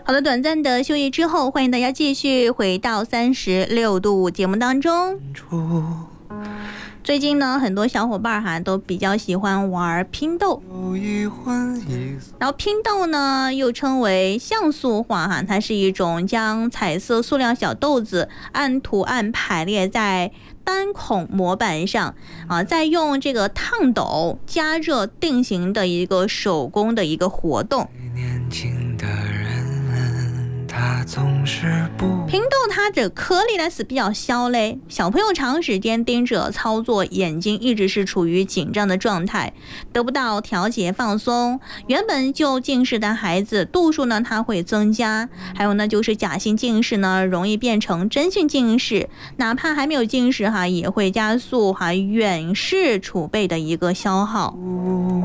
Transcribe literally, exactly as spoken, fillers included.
好的，短暂的休息之后，欢迎大家继续回到三十六度节目当中。最近呢，很多小伙伴哈都比较喜欢玩拼豆，然后拼豆呢又称为像素画哈，它是一种将彩色塑料小豆子按图案排列在单孔模板上啊，再用这个烫斗加热定型的一个手工的一个活动。年轻的人们他总是不拼豆它的颗粒呢是比较小嘞，小朋友长时间盯着操作，眼睛一直是处于紧张的状态，得不到调节放松，原本就近视的孩子度数呢它会增加，还有呢就是假性近视呢容易变成真性近视，哪怕还没有近视哈，也会加速哈远视储备的一个消耗。